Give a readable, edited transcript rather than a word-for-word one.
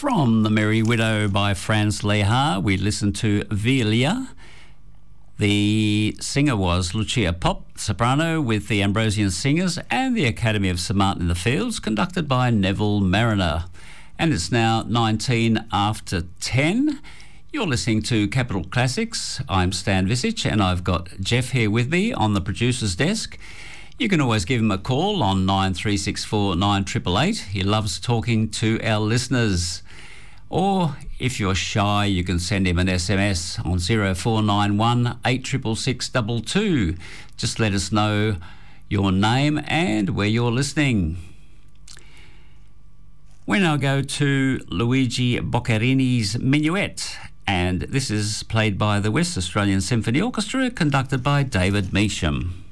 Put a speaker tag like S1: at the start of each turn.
S1: From The Merry Widow by Franz Lehar, we listened to Velia. The singer was Lucia Pop, soprano with the Ambrosian Singers and the Academy of St Martin in the Fields, conducted by Neville Mariner. And it's now 19 after 10. You're listening to Capital Classics. I'm Stan Visich and I've got Jeff here with me on the producer's desk. You can always give him a call on 9364 9888. He loves talking to our listeners. Or if you're shy, you can send him an SMS on 0491 866 Just let us know your name and where you're listening. We now go to Luigi Boccherini's Minuet, and this is played by the West Australian Symphony Orchestra, conducted by David Measham.